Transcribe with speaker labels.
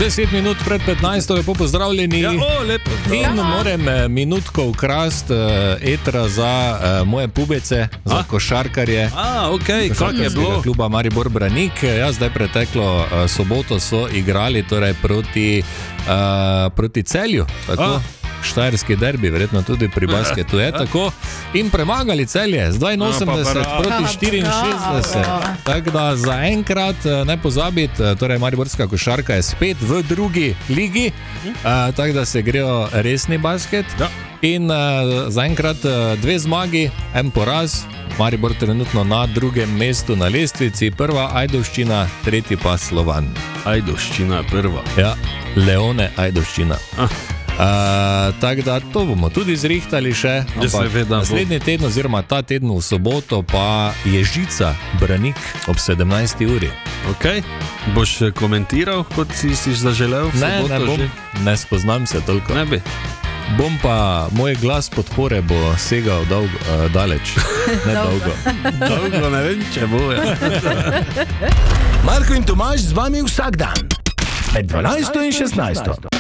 Speaker 1: 10 minut pred 15, lepo pozdravljeni.
Speaker 2: Ja, lepo
Speaker 1: In moram minutko ukrast etra za moje pubece, za košarkarje.
Speaker 2: Ok, kak je bilo?
Speaker 1: Kluba Maribor Branik. Ja, zdaj preteklo soboto so igrali torej proti Celju, tako. Štajerski derbi, verjetno tudi pri basketu je tako. In premagali Celje z 82 proti 64. Tako da zaenkrat ne pozabiti, torej Mariborska košarka je spet v drugi ligi, tako da se grejo resni basket. In zaenkrat 2 zmagi, 1 poraz. Maribor trenutno na drugem mestu na lestvici, prva Ajdovščina, tretji pa Slovan.
Speaker 2: Ajdovščina je prva.
Speaker 1: Ja, Leone Ajdovščina. Tako da to bomo tudi zrihtali še. Naslednji teden oziroma ta teden v soboto pa je Žica Branik ob 17. uri.
Speaker 2: Ok, boš komentiral, kot si zaželel v soboto?
Speaker 1: Ne bom, ne spoznam se toliko.
Speaker 2: Ne bi.
Speaker 1: Bom pa, moj glas podpore bo segal daleč, ne dolgo.
Speaker 2: Dolgo ne vem, če bo.
Speaker 3: Marko in Tomaž z vami vsak dan med 12 in 16.